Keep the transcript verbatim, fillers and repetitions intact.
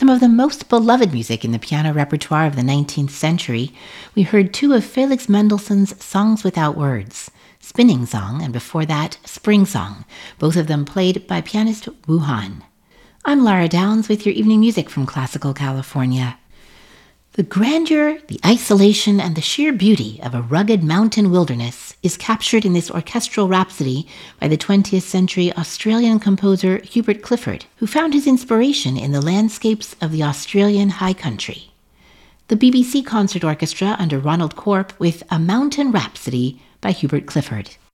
Some of the most beloved music in the piano repertoire of the nineteenth century, we heard two of Felix Mendelssohn's Songs Without Words, Spinning Song, and before that, Spring Song, both of them played by pianist Wu Han. I'm Lara Downs with your evening music from Classical California. The grandeur, the isolation, and the sheer beauty of a rugged mountain wilderness is captured in this orchestral rhapsody by the twentieth century Australian composer Hubert Clifford, who found his inspiration in the landscapes of the Australian high country. The B B C Concert Orchestra under Ronald Corp with A Mountain Rhapsody by Hubert Clifford.